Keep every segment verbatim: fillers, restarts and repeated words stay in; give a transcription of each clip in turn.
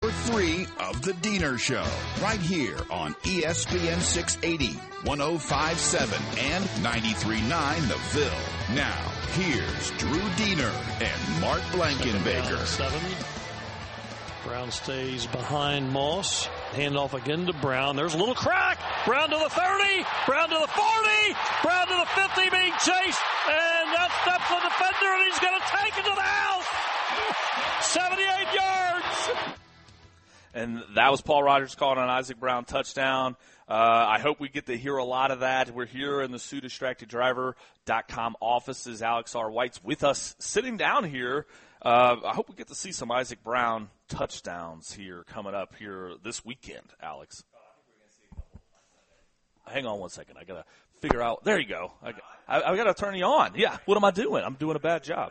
Three of the Diener Show, right here on E S P N six eighty, one oh five point seven, and ninety-three point nine The Ville. Now, here's Drew Diener and Mark Blankenbaker. Seven. Brown stays behind Moss. Handoff again to Brown. There's a little crack. Brown to the thirty. Brown to the forty. Brown to the fifty, being chased. And that steps the defender, and he's going to take it to the house. seventy-eight yards. And that was Paul Rogers calling an Isaac Brown touchdown. Uh, I hope we get to hear a lot of that. We're here in the Sue Distracted Driver dot com offices. Alex R. White's with us sitting down here. Uh, I hope we get to see some Isaac Brown touchdowns here coming up here this weekend, Alex. Hang on one second. I got to figure out. There you go. I, I, I got to turn you on. Yeah, what am I doing? I'm doing a bad job.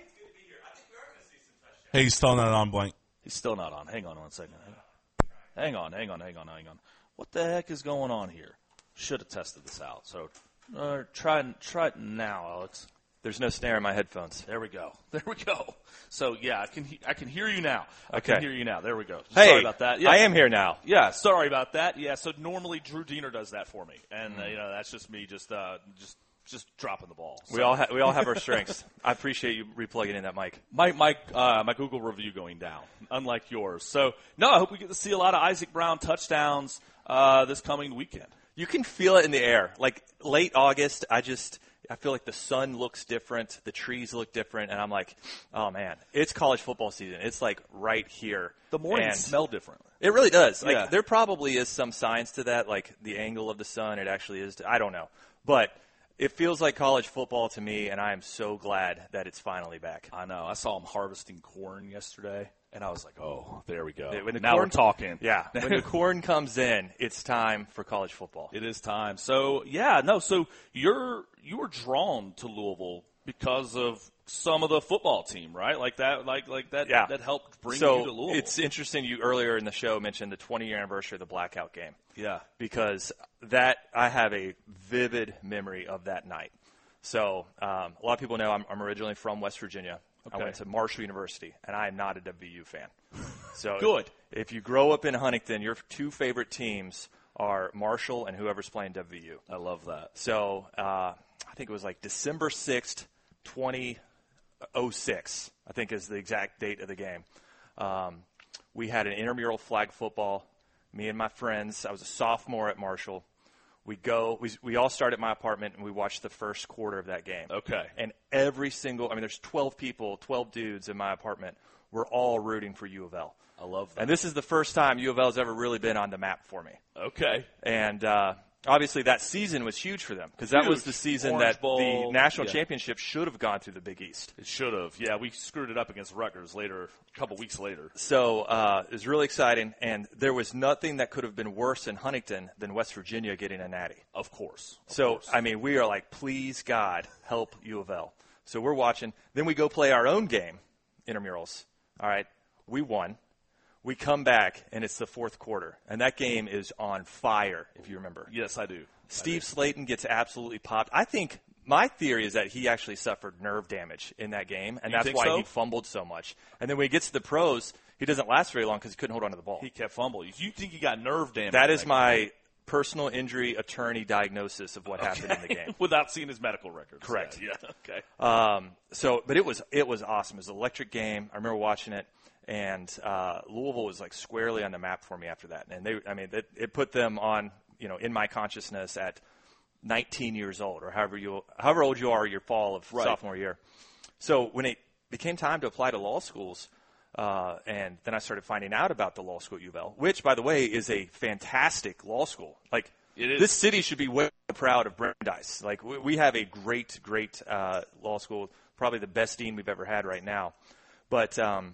Hey, he's still not on, Blank. He's still not on. Hang on one second. Hang on, hang on, hang on, hang on. What the heck is going on here? Should have tested this out. So uh, try, try it now, Alex. There's no snare in my headphones. There we go. There we go. So, yeah, I can he- I can hear you now. I okay. can hear you now. There we go. Hey, sorry about that. Yeah. I am here now. Yeah, sorry about that. Yeah, so normally Drew Diener does that for me. And, mm. uh, you know, that's just me just uh, just just dropping the ball. So. We all ha- we all have our strengths. I appreciate you replugging in that mic. My my uh, my Google review going down, unlike yours. So, no, I hope we get to see a lot of Isaac Brown touchdowns uh, this coming weekend. You can feel it in the air. Like, late August, I just – I feel like the sun looks different, the trees look different, and I'm like, oh, man, it's college football season. It's, like, right here. The mornings smell different. It really does. Like, yeah. There probably is some science to that, like the angle of the sun. It actually is. I don't know. But it feels like college football to me, and I am so glad that it's finally back. I know. I saw them harvesting corn yesterday, and I was like, oh, there we go. When the now corn, we're talking. Yeah. When the corn comes in, it's time for college football. It is time. So, yeah, no, so you're you were drawn to Louisville because of some of the football team, right? Like that like like that yeah. that helped bring so you to Louisville. It's interesting you earlier in the show mentioned the twenty-year anniversary of the blackout game. Yeah. Because that I have a vivid memory of that night. So um, a lot of people know I'm, I'm originally from West Virginia. Okay. I went to Marshall University, and I am not a W V U fan. So good. If, if you grow up in Huntington, your two favorite teams are Marshall and whoever's playing W V U. I love that. So uh, I think it was like December sixth, twenty oh six, I think is the exact date of the game. Um, we had an intramural flag football. Me and my friends, I was a sophomore at Marshall. We go, we we all start at my apartment, and we watch the first quarter of that game. Okay. And every single, I mean, there's twelve people, twelve dudes in my apartment. We're all rooting for U of L. I love that. And this is the first time U of L has ever really been on the map for me. Okay. And uh, obviously that season was huge for them because that huge. was the season Orange that Bowl. the national yeah. championship should have gone through the Big East. It should have. Yeah, we screwed it up against Rutgers later, a couple weeks later. So uh, it was really exciting, and there was nothing that could have been worse in Huntington than West Virginia getting a natty. Of course. Of so, course. I mean, we are like, please, God, help U of L. So we're watching. Then we go play our own game, intramurals. All right, we won. We come back, and it's the fourth quarter, and that game is on fire, if you remember. Yes, I do. Steve I do. Slayton gets absolutely popped. I think my theory is that he actually suffered nerve damage in that game, and you that's why so? he fumbled so much. And then when he gets to the pros, he doesn't last very long because he couldn't hold on to the ball. He kept fumbling. You think he got nerve damage? That is that my game? personal injury attorney diagnosis of what okay. happened in the game. Without seeing his medical records. Correct. Yeah, yeah. okay. Um, so, but it was it was awesome. It was an electric game. I remember watching it. And uh, Louisville was like squarely on the map for me after that. And they, I mean, it, it put them on, you know, in my consciousness at nineteen years old, or however you, however old you are, your fall of right. sophomore year. So when it became time to apply to law schools, uh, and then I started finding out about the law school at U of L, which, by the way, is a fantastic law school. Like, it is. This city should be way proud of Brandeis. Like, we, we have a great, great uh, law school, probably the best dean we've ever had right now. But um,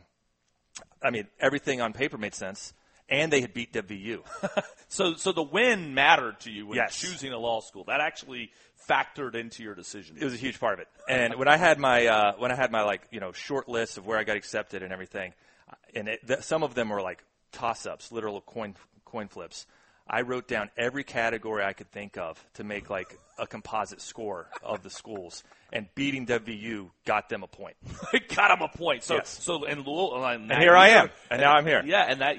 I mean, everything on paper made sense, and they had beat W V U. so so the win mattered to you when yes. choosing a law school. That actually factored into your decision. It was a huge part of it. And when I had my uh, when I had my like you know short list of where I got accepted and everything, and it, th- some of them were like toss-ups, literal coin coin flips. I wrote down every category I could think of to make like a composite score of the schools, and beating W V U got them a point. It got them a point. So, yes. so and, and, and here I am, and now I'm here. Yeah, and that